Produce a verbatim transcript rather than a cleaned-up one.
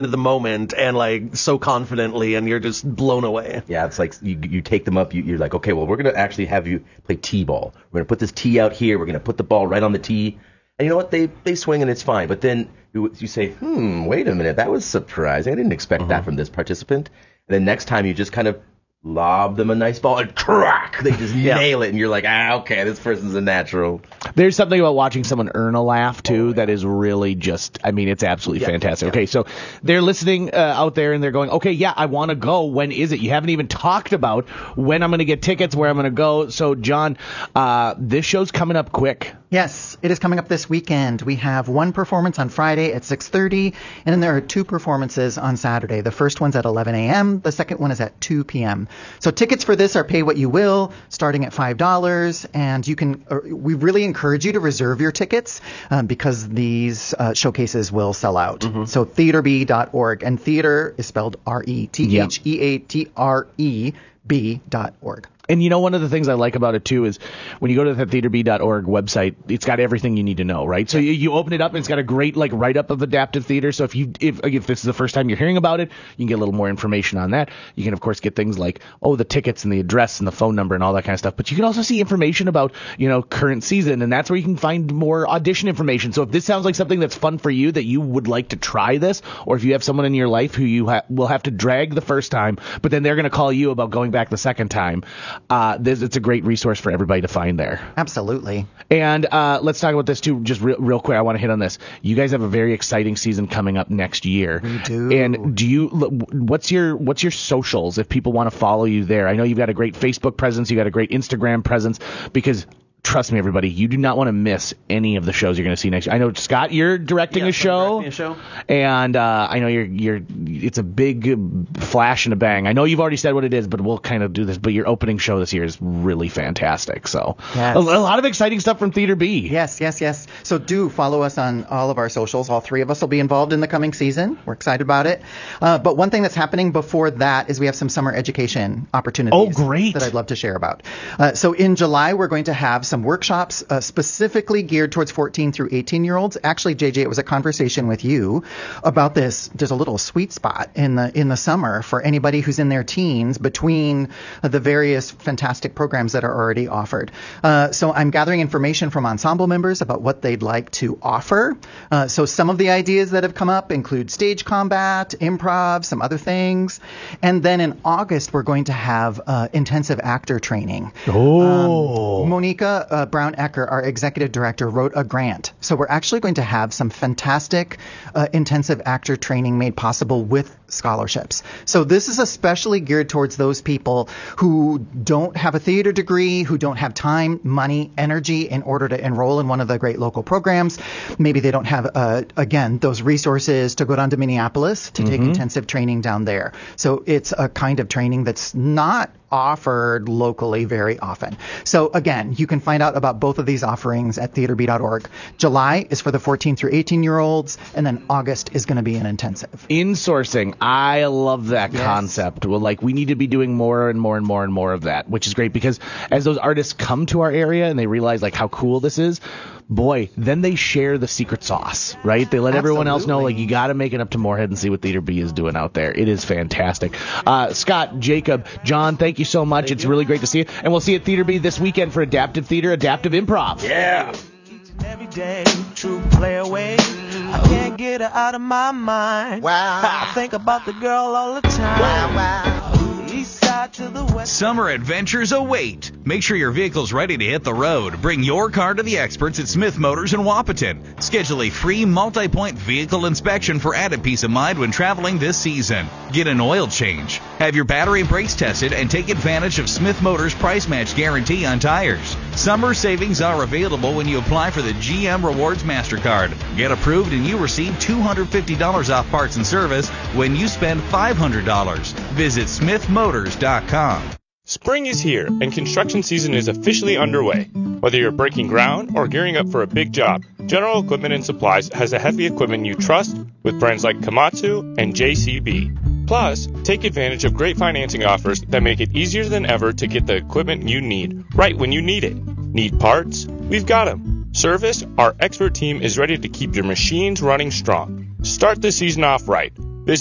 the moment and like so confidently, and you're just blown away. Yeah, it's like you you take them up. You, you're like, okay, well, we're gonna actually have you play t-ball. We're gonna put this tee out here. We're gonna put the ball right on the tee, and you know what? They they swing and it's fine. But then you you say, hmm, wait a minute, that was surprising. I didn't expect mm-hmm. that from this participant. And then next time you just kind of lob them a nice ball and crack, they just yeah. nail it, and you're like, ah, okay, this person's a natural. There's something about watching someone earn a laugh too oh, yeah. that is really just, I mean, it's absolutely yeah. fantastic. Yeah. Okay, so they're listening uh, out there and they're going, okay, yeah, I want to go. When is it? You haven't even talked about when I'm going to get tickets, where I'm going to go. So, John, uh, this show's coming up quick. Yes, it is coming up this weekend. We have one performance on Friday at six thirty, and then there are two performances on Saturday. The first one's at eleven a.m., the second one is at two p.m. So tickets for this are pay what you will, starting at five dollars, and you can. Uh, we really encourage you to reserve your tickets um, because these uh, showcases will sell out. Mm-hmm. So theater b dot org, and theater is spelled R E T H E A T R E B dot org. And you know, one of the things I like about it too is when you go to the theater b dot org website, it's got everything you need to know, right? So you, you open it up and it's got a great like write up of adaptive theater. So if you if if this is the first time you're hearing about it, you can get a little more information on that. You can of course get things like oh the tickets and the address and the phone number and all that kind of stuff. But you can also see information about you know current season, and that's where you can find more audition information. So if this sounds like something that's fun for you, that you would like to try this, or if you have someone in your life who you ha- will have to drag the first time, but then they're going to call you about going back the second time, uh, this it's a great resource for everybody to find there. Absolutely. And uh, let's talk about this too, just real, real quick. I want to hit on this. You guys have a very exciting season coming up next year. We do. And do you? What's your what's your socials if people want to follow you there? I know you've got a great Facebook presence. You got a great Instagram presence because. Trust me, everybody, you do not want to miss any of the shows you're going to see next year. I know, Scott, you're directing, yes, a, show, directing a show, and uh, I know you're you're. It's a big flash and a bang. I know you've already said what it is, but we'll kind of do this. But your opening show this year is really fantastic. So yes. a, a lot of exciting stuff from Theater B. Yes, yes, yes. So do follow us on all of our socials. All three of us will be involved in the coming season. We're excited about it. Uh, but one thing that's happening before that is we have some summer education opportunities. Oh, great! That I'd love to share about. Uh, so in July, we're going to have some workshops. Uh, specifically geared towards fourteen through eighteen year olds. Actually, J J, it was a conversation with you about this. There's a little sweet spot in the in the summer for anybody who's in their teens between uh, the various fantastic programs that are already offered. Uh, so I'm gathering information from ensemble members about what they'd like to offer. Uh, so some of the ideas that have come up include stage combat, improv, some other things. And then in August, we're going to have uh, intensive actor training. Oh. Um, Monica uh, Brown Ecker, our executive director, wrote a grant. So we're actually going to have some fantastic uh, intensive actor training made possible with scholarships. So this is especially geared towards those people who don't have a theater degree, who don't have time, money, energy in order to enroll in one of the great local programs. Maybe they don't have, uh, again, those resources to go down to Minneapolis to mm-hmm. take intensive training down there. So it's a kind of training that's not offered locally very often. So again, you can find out about both of these offerings at theater b dot org. July is for the fourteen through eighteen year olds, and then August is going to be an intensive. Insourcing. I love that yes. concept. Well, like we need to be doing more and more and more and more of that, which is great because as those artists come to our area and they realize like how cool this is, boy, then they share the secret sauce, right? They let Absolutely. everyone else know, like, you got to make it up to Moorhead and see what Theater B is doing out there. It is fantastic. Uh, Scott, Jacob, John, thank you so much. Thank it's you. Really great to see you. And we'll see you at Theater B this weekend for Adaptive Theater, Adaptive Improv. Yeah. Every day, true play away. I can't get her out of my mind. Wow. I think about the girl all the time. Wow, wow. To the west. Summer adventures await. Make sure your vehicle's ready to hit the road. Bring your car to the experts at Smith Motors in Wapaton. Schedule a free multi-point vehicle inspection for added peace of mind when traveling this season. Get an oil change. Have your battery and brakes tested and take advantage of Smith Motors price match guarantee on tires. Summer savings are available when you apply for the G M Rewards MasterCard. Get approved and you receive two hundred fifty dollars off parts and service when you spend five hundred dollars. Visit smith motors dot com. Spring is here, and construction season is officially underway. Whether you're breaking ground or gearing up for a big job, General Equipment and Supplies has the heavy equipment you trust with brands like Komatsu and J C B. Plus, take advantage of great financing offers that make it easier than ever to get the equipment you need right when you need it. Need parts? We've got them. Service? Our expert team is ready to keep your machines running strong. Start the season off right.